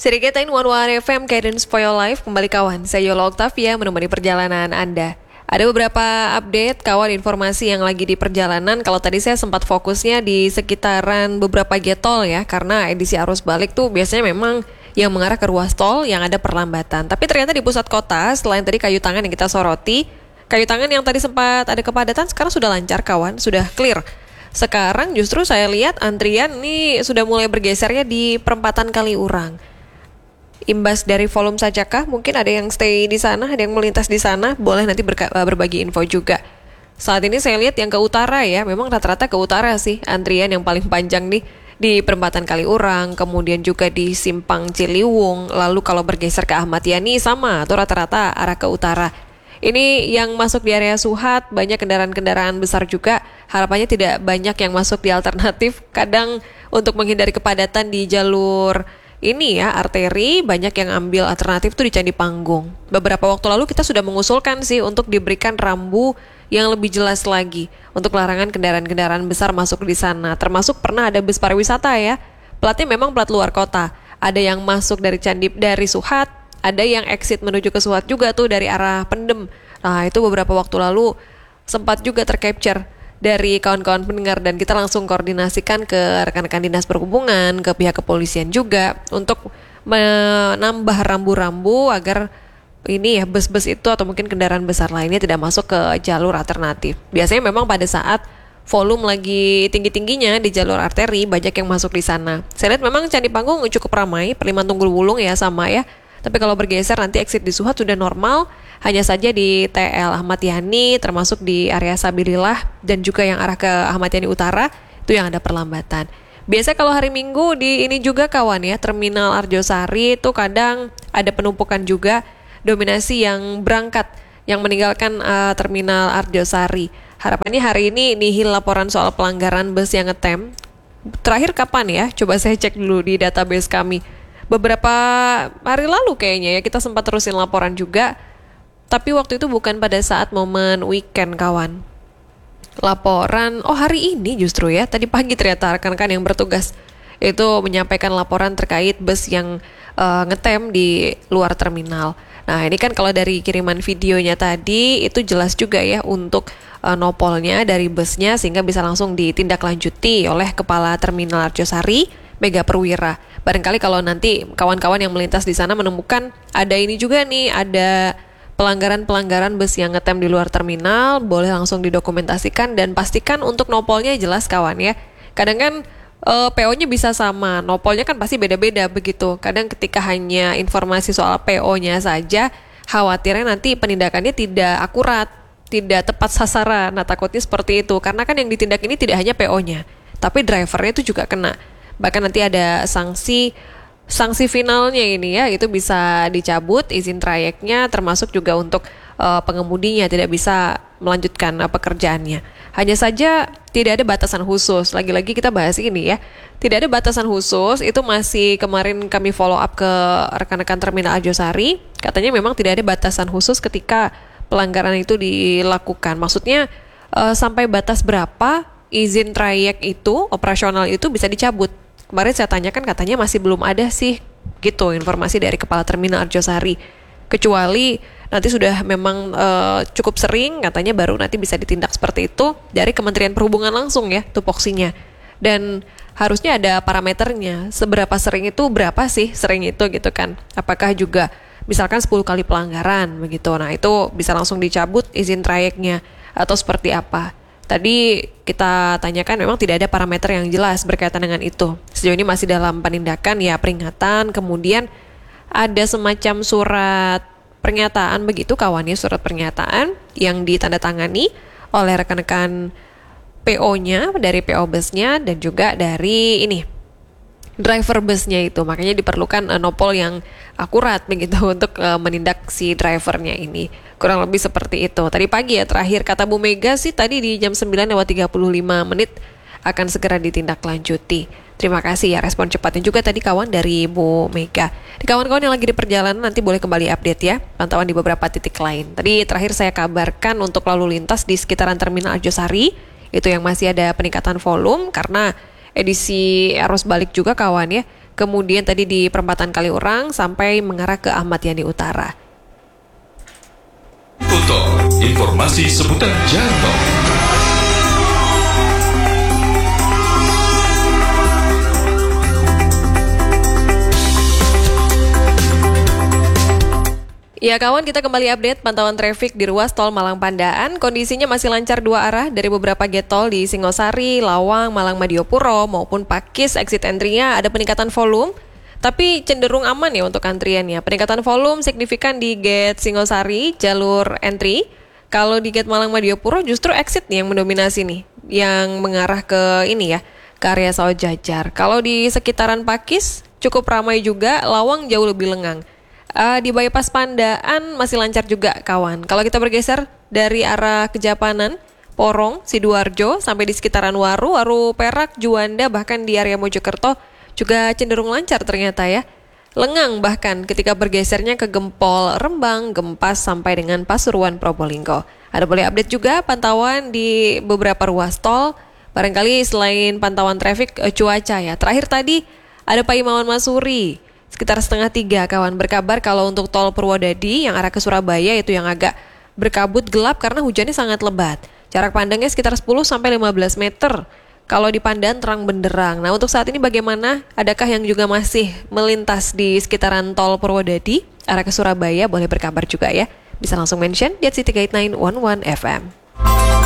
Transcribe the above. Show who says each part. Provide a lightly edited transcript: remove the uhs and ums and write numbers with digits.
Speaker 1: Sedikit in One FM Guidance for Your Life. Kembali kawan, saya Yola Octavia menemani perjalanan Anda. Ada beberapa update kawan informasi yang lagi di perjalanan. Kalau tadi saya sempat fokusnya di sekitaran beberapa getol ya, karena edisi arus balik tuh biasanya memang yang mengarah ke ruas tol yang ada perlambatan. Tapi ternyata di pusat kota, selain tadi kayu tangan yang kita soroti, kayu tangan yang tadi sempat ada kepadatan sekarang sudah lancar kawan, sudah clear. Sekarang justru saya lihat antrian ini sudah mulai bergesernya di perempatan Kaliurang. Imbas dari volume sajakah? Mungkin ada yang stay di sana, ada yang melintas di sana. Boleh nanti berbagi info juga. Saat ini saya lihat yang ke utara ya, memang rata-rata ke utara sih antrian yang paling panjang nih di perempatan Kaliurang, kemudian juga di Simpang Ciliwung. Lalu kalau bergeser ke Ahmad Yani sama, atau rata-rata arah ke utara. Ini yang masuk di area Suhat, banyak kendaraan-kendaraan besar juga. Harapannya tidak banyak yang masuk di alternatif. Kadang untuk menghindari kepadatan di jalur ini ya, arteri, banyak yang ambil alternatif tuh di Candi Panggung. Beberapa waktu lalu kita sudah mengusulkan sih untuk diberikan rambu yang lebih jelas lagi untuk larangan kendaraan-kendaraan besar masuk di sana. Termasuk pernah ada bus pariwisata ya, platnya memang plat luar kota. Ada yang masuk dari Suhat, ada yang exit menuju ke Suhat juga tuh dari arah Pendem. Nah itu beberapa waktu lalu sempat juga tercapture dari kawan-kawan pendengar dan kita langsung koordinasikan ke rekan-rekan dinas perhubungan, ke pihak kepolisian juga untuk menambah rambu-rambu agar ini ya bus-bus itu atau mungkin kendaraan besar lainnya tidak masuk ke jalur alternatif. Biasanya memang pada saat volume lagi tinggi-tingginya di jalur arteri banyak yang masuk di sana. Saya lihat memang Candi Panggung cukup ramai, Perliman Tunggul Wulung ya sama ya. Tapi kalau bergeser nanti exit di Suhat sudah normal, hanya saja di TL Ahmad Yani termasuk di area Sabilillah dan juga yang arah ke Ahmad Yani Utara itu yang ada perlambatan. Biasa kalau hari Minggu di ini juga kawan ya, Terminal Arjosari itu kadang ada penumpukan juga, dominasi yang berangkat yang meninggalkan Terminal Arjosari. Harapannya hari ini nihil laporan soal pelanggaran bus yang ngetem. Terakhir kapan ya? Coba saya cek dulu di database kami. Beberapa hari lalu kayaknya ya kita sempat terusin laporan juga. Tapi waktu itu bukan pada saat momen weekend kawan. Laporan, hari ini justru ya. Tadi pagi ternyata rekan-rekan yang bertugas itu menyampaikan laporan terkait bus yang ngetem di luar terminal. Nah ini kan kalau dari kiriman videonya tadi itu jelas juga ya untuk nopolnya dari busnya sehingga bisa langsung ditindaklanjuti oleh Kepala Terminal Arjosari, Mega Perwira. Barangkali kalau nanti kawan-kawan yang melintas di sana menemukan ada ini juga nih, ada pelanggaran-pelanggaran bus yang ngetem di luar terminal, boleh langsung didokumentasikan dan pastikan untuk nopolnya jelas kawan ya. Kadang kan PO-nya bisa sama, nopolnya kan pasti beda-beda begitu. Kadang ketika hanya informasi soal PO-nya saja, khawatirnya nanti penindakannya tidak akurat, tidak tepat sasaran. Nah takutnya seperti itu, karena kan yang ditindak ini tidak hanya PO-nya, tapi drivernya itu juga kena. Bahkan nanti ada sanksi finalnya ini ya, itu bisa dicabut izin trayeknya, termasuk juga untuk pengemudinya tidak bisa melanjutkan pekerjaannya. Hanya saja tidak ada batasan khusus. Lagi-lagi kita bahas ini ya, tidak ada batasan khusus. Itu masih kemarin kami follow up ke rekan-rekan Terminal Arjosari. Katanya memang tidak ada batasan khusus ketika pelanggaran itu dilakukan. Maksudnya sampai batas berapa izin trayek itu, operasional itu bisa dicabut. Kemarin saya tanyakan katanya masih belum ada sih gitu informasi dari Kepala Terminal Arjosari. Kecuali nanti sudah memang cukup sering katanya baru nanti bisa ditindak seperti itu dari Kementerian Perhubungan langsung ya tupoksinya. Dan harusnya ada parameternya, seberapa sering itu, berapa sih sering itu gitu kan. Apakah juga misalkan 10 kali pelanggaran begitu. Nah itu bisa langsung dicabut izin trayeknya atau seperti apa. Tadi kita tanyakan memang tidak ada parameter yang jelas berkaitan dengan itu. Sejauh ini masih dalam penindakan ya peringatan, kemudian ada semacam surat pernyataan begitu kawannya, surat pernyataan yang ditandatangani oleh rekan-rekan PO-nya, dari PO busnya dan juga dari ini driver busnya itu. Makanya diperlukan nopol yang akurat begitu untuk menindak si drivernya ini. Kurang lebih seperti itu. Tadi pagi ya terakhir kata Bu Mega sih tadi di jam 9:35 akan segera ditindaklanjuti. Terima kasih ya respon cepatnya juga tadi kawan dari Bu Mega. Di kawan-kawan yang lagi di perjalanan nanti boleh kembali update ya pantauan di beberapa titik lain. Tadi terakhir saya kabarkan untuk lalu lintas di sekitaran Terminal Arjosari itu yang masih ada peningkatan volume karena edisi arus balik juga kawan ya. kemudian tadi di perempatan Kaliurang sampai mengarah ke Ahmad Yani Utara.
Speaker 2: Foto informasi seputar jalan tol.
Speaker 1: Ya kawan, kita kembali update pantauan traffic di ruas tol Malang Pandaan. Kondisinya masih lancar dua arah dari beberapa gate tol di Singosari, Lawang, Malang Madiopuro maupun Pakis exit entry-nya ada peningkatan volume, tapi cenderung aman ya untuk antriannya. Peningkatan volume signifikan di gate Singosari, jalur entry. Kalau di gate Malang Madiopuro justru exit nih yang mendominasi nih, yang mengarah ke ini ya, ke area Sawah Jajar. Kalau di sekitaran Pakis cukup ramai juga, Lawang jauh lebih lengang. Di bypass Pandaan masih lancar juga kawan. Kalau kita bergeser dari arah Kejapanan, Porong, Sidoarjo sampai di sekitaran Waru Perak, Juanda bahkan di area Mojokerto juga cenderung lancar ternyata ya. Lengang bahkan ketika bergesernya ke Gempol, Rembang, Gempas sampai dengan Pasuruan, Probolinggo. Ada boleh update juga pantauan di beberapa ruas tol. Barangkali selain pantauan traffic, cuaca ya. Terakhir tadi ada Pahimawan Masuri. Sekitar 2:30 kawan berkabar kalau untuk tol Purwodadi yang arah ke Surabaya itu yang agak berkabut gelap karena hujannya sangat lebat. Jarak pandangnya sekitar 10-15 meter. Kalau di Pandan terang benderang. Nah untuk saat ini bagaimana? Adakah yang juga masih melintas di sekitaran tol Purwodadi arah ke Surabaya? Boleh berkabar juga ya. Bisa langsung mention di @city891 FM.